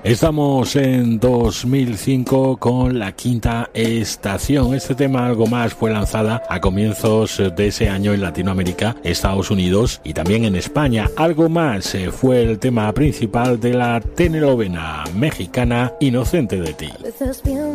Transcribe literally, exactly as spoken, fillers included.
Estamos en dos mil cinco con La Quinta Estación. Este tema, Algo Más, fue lanzada a comienzos de ese año en Latinoamérica, Estados Unidos y también en España. Algo Más fue el tema principal de la telenovela mexicana Inocente de Ti.